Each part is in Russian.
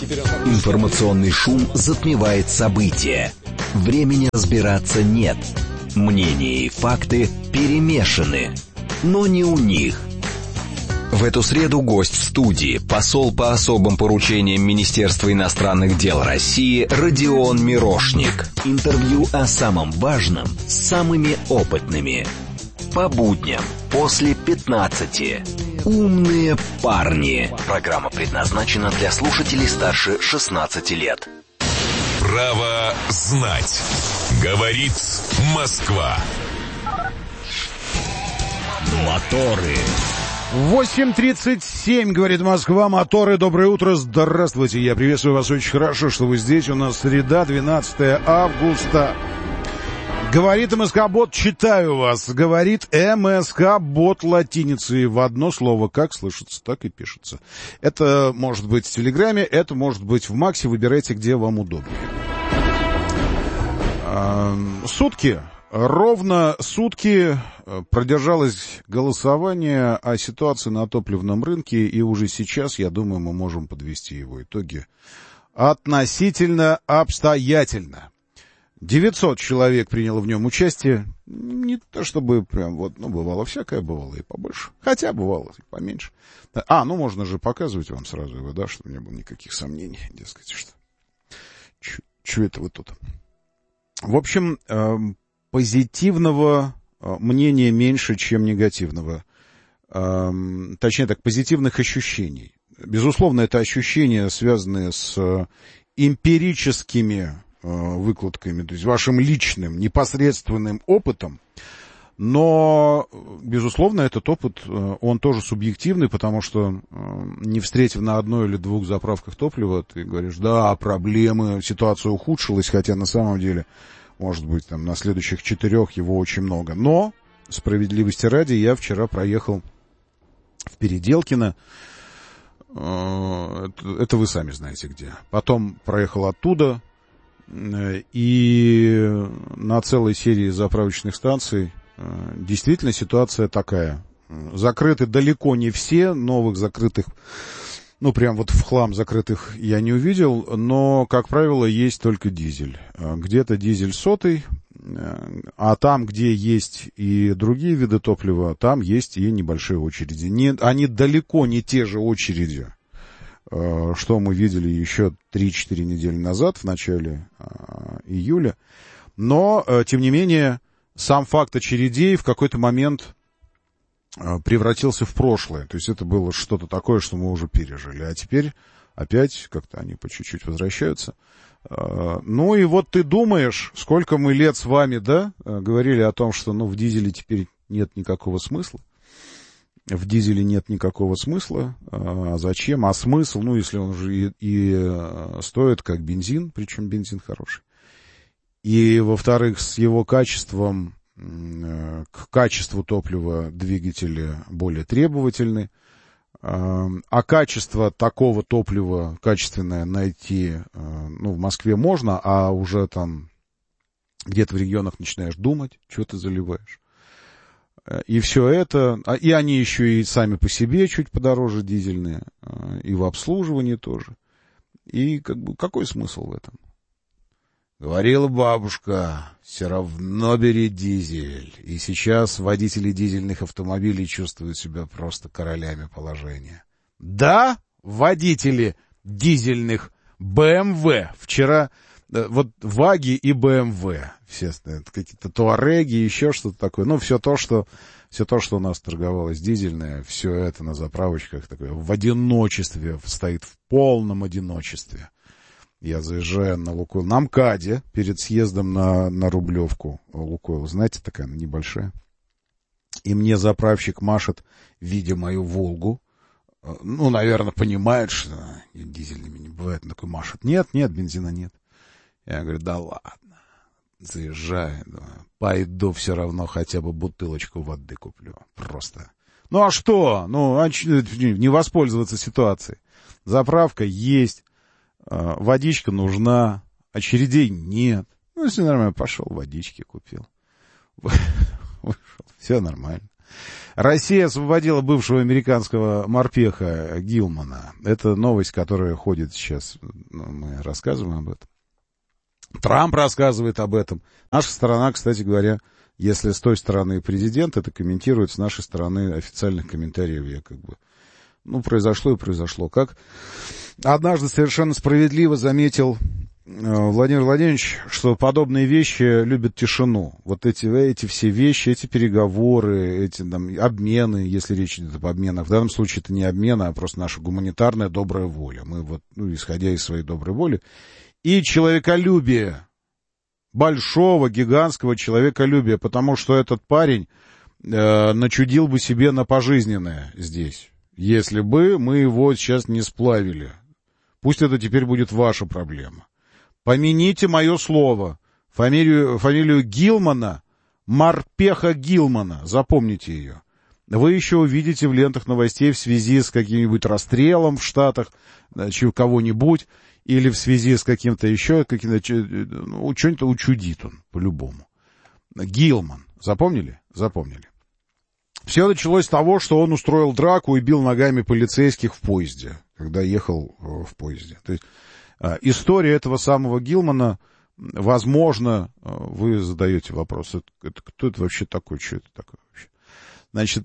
Информационный шум затмевает события. Времени разбираться нет. Мнения и факты перемешаны. Но не у них. В эту среду гость в студии, посол по особым поручениям Министерства иностранных дел России Родион Мирошник. Интервью о самом важном с самыми опытными. По будням после 15. Умные парни. Программа предназначена для слушателей старше 16 лет. Право знать. Говорит Москва. Моторы. 8:37, говорит Москва, моторы, доброе утро, здравствуйте, я приветствую вас, очень хорошо, что вы здесь, у нас среда, 12 августа. Говорит МСК-бот, читаю вас, говорит МСК-бот латиницей в одно слово, как слышится, так и пишется. Это может быть в Телеграме, это может быть в Максе, выбирайте, где вам удобнее. Сутки. Ровно сутки продержалось голосование о ситуации на топливном рынке, и уже сейчас, я думаю, мы можем подвести его итоги относительно обстоятельно. 900 человек приняло в нем участие. Не то чтобы прям вот, бывало всякое, бывало и побольше. Хотя бывало и поменьше. Можно же показывать вам сразу его, да, чтобы не было никаких сомнений, дескать, что... Чё это вы тут? В общем... позитивного мнения меньше, чем негативного. Точнее так, позитивных ощущений. Безусловно, это ощущения, связанные с эмпирическими выкладками, то есть вашим личным, непосредственным опытом. Но, безусловно, этот опыт, он тоже субъективный, потому что, не встретив на одной или двух заправках топлива, ты говоришь, да, проблемы, ситуация ухудшилась, хотя на самом деле... Может быть, там на следующих 4 его очень много. Но, справедливости ради, я вчера проехал в Переделкино. Это вы сами знаете где. Потом проехал оттуда. И на целой серии заправочных станций действительно ситуация такая. Закрыты далеко не все. Новых закрытых... прям вот в хлам закрытых я не увидел, но, как правило, есть только дизель. Где-то дизель сотый, а там, где есть и другие виды топлива, там есть и небольшие очереди. Они далеко не те же очереди, что мы видели еще 3-4 недели назад, в начале июля. Но, тем не менее, сам факт очередей в какой-то момент... превратился в прошлое. То есть это было что-то такое, что мы уже пережили. А теперь опять как-то они по чуть-чуть возвращаются. И вот ты думаешь, сколько мы лет с вами, да, говорили о том, что, в дизеле теперь нет никакого смысла. В дизеле нет никакого смысла. А зачем? А смысл, если он уже и стоит как бензин, причем бензин хороший. И, во-вторых, с его качеством... К качеству топлива двигатели более требовательны, а качество такого топлива качественное найти, в Москве можно, а уже там где-то в регионах начинаешь думать, что ты заливаешь. И все это, и они еще и сами по себе чуть подороже дизельные, и в обслуживании тоже. И какой смысл в этом? Говорила бабушка, все равно бери дизель. И сейчас водители дизельных автомобилей чувствуют себя просто королями положения. Да, водители дизельных БМВ. Вчера вот Ваги и БМВ. Все какие-то Туареги, еще что-то такое. Все то, что у нас торговалось дизельное, все это на заправочках такое в одиночестве, стоит в полном одиночестве. Я заезжаю на Лукойл, на МКАДе, перед съездом на Рублевку. Лукойл, знаете, такая она небольшая. И мне заправщик машет, видя мою Волгу. Наверное, понимает, что дизельными не бывает. Он такой машет. Нет, бензина нет. Я говорю, да ладно. Заезжаю, пойду все равно хотя бы бутылочку воды куплю. Просто. А что? Не воспользоваться ситуацией. Заправка есть. Водичка нужна, очередей нет. Все нормально, пошел, водички купил. Вышел, все нормально. Россия освободила бывшего американского морпеха Гилмана. Это новость, которая ходит сейчас мы рассказываем об этом. Трамп рассказывает об этом. Наша сторона, кстати говоря, если с той стороны президент это комментирует, с нашей стороны официальных комментариев я произошло и произошло. Как однажды совершенно справедливо заметил Владимир Владимирович, что подобные вещи любят тишину. Вот эти все вещи, эти переговоры, эти обмены, если речь идет об обменах. В данном случае это не обмен, а просто наша гуманитарная добрая воля. Мы исходя из своей доброй воли. И человеколюбие, большого, гигантского человеколюбия, потому что этот парень начудил бы себе на пожизненное здесь, если бы мы его сейчас не сплавили. Пусть это теперь будет ваша проблема. Помяните мое слово. Фамилию Гилмана, Морпеха Гилмана, запомните ее. Вы еще увидите в лентах новостей в связи с каким-нибудь расстрелом в Штатах кого-нибудь, или в связи с каким-то еще, что-нибудь учудит он, по-любому. Гилман. Запомнили? Запомнили. Все началось с того, что он устроил драку и бил ногами полицейских в поезде, когда ехал в поезде. То есть история этого самого Гилмана, возможно, вы задаете вопрос, кто это вообще такой, что это такое вообще? Значит,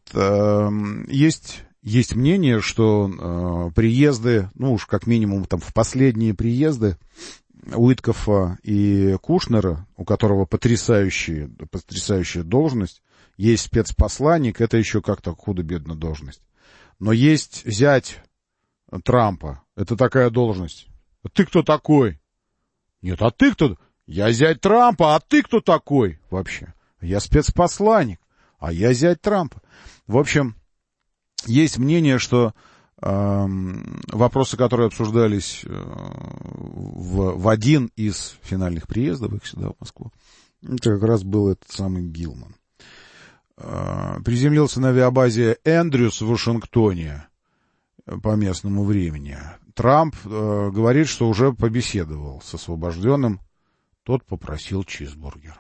есть мнение, что приезды, уж как минимум там в последние приезды Уиткофа и Кушнера, у которого потрясающая должность, есть спецпосланник, это еще как-то худо-бедно должность. Но есть зять Трампа, это такая должность. А ты кто такой? Нет, а ты кто? Я зять Трампа, а ты кто такой вообще? Я спецпосланник, а я зять Трампа. В общем, есть мнение, что вопросы, которые обсуждались в один из финальных приездов их сюда, в Москву, это как раз был этот самый Гилман. Приземлился на авиабазе Эндрюс в Вашингтоне по местному времени. Трамп говорит, что уже побеседовал с освобожденным. Тот попросил чизбургер.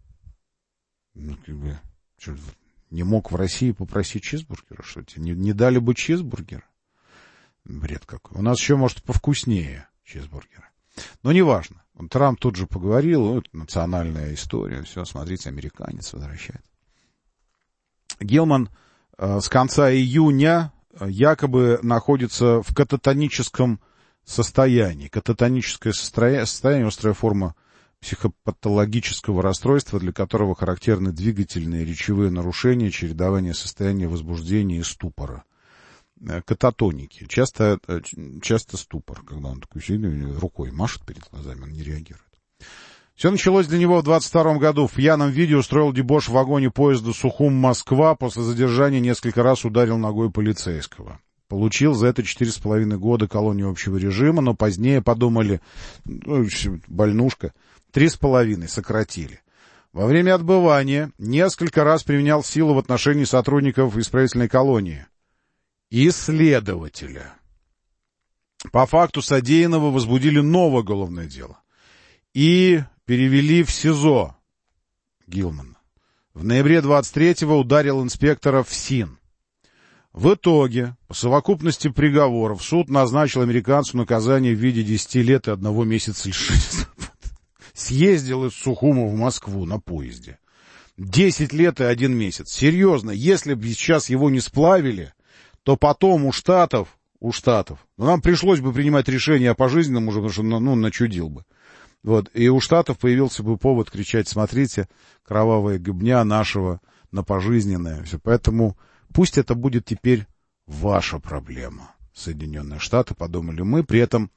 Не мог в России попросить чизбургера, что тебе не дали бы чизбургер? Бред какой. У нас еще, может, повкуснее чизбургеры. Но неважно. Трамп тут же поговорил, это национальная история, все, смотрите, американец возвращается. Гилман с конца июня якобы находится в кататоническом состоянии. Кататоническое состояние, острая форма психопатологического расстройства, для которого характерны двигательные речевые нарушения, чередование состояния возбуждения и ступора. Кататоники. Часто ступор, когда он такой сильный, рукой машет перед глазами, он не реагирует. Все началось для него в 22 году. В пьяном виде устроил дебош в вагоне поезда Сухум-Москва. После задержания несколько раз ударил ногой полицейского. Получил за это 4,5 года колонии общего режима, но позднее подумали, больнушка, 3,5 сократили. Во время отбывания несколько раз применял силу в отношении сотрудников исправительной колонии и следователя. По факту содеянного возбудили новое уголовное дело и перевели в СИЗО Гилмана. В ноябре 23-го ударил инспектора в СИН. В итоге, по совокупности приговоров, суд назначил американцу наказание в виде 10 лет и 1 месяца лишения свободы. Съездил из Сухума в Москву на поезде. 10 лет и 1 месяц. Серьезно, если бы сейчас его не сплавили, то потом у Штатов, нам пришлось бы принимать решение о пожизненном уже, потому что, начудил бы. Вот, и у Штатов появился бы повод кричать: смотрите, кровавая гыбня нашего на пожизненное. Все. Поэтому пусть это будет теперь ваша проблема. Соединенные Штаты, подумали мы. При этом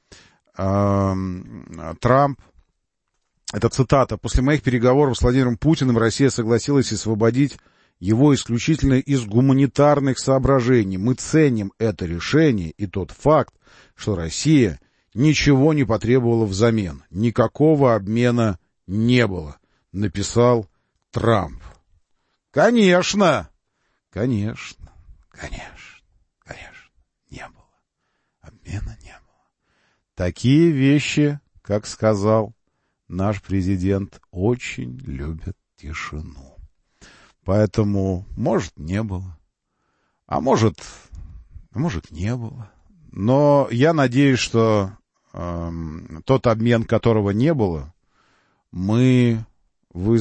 Трамп, это цитата: после моих переговоров с Владимиром Путиным Россия согласилась освободить его исключительно из гуманитарных соображений. Мы ценим это решение и тот факт, что Россия ничего не потребовала взамен. Никакого обмена не было, написал Трамп. Конечно, не было. Обмена не было. Такие вещи, как сказал наш президент, очень любят тишину. Поэтому, может, не было, а может, не было. Но я надеюсь, что тот обмен которого не было, мы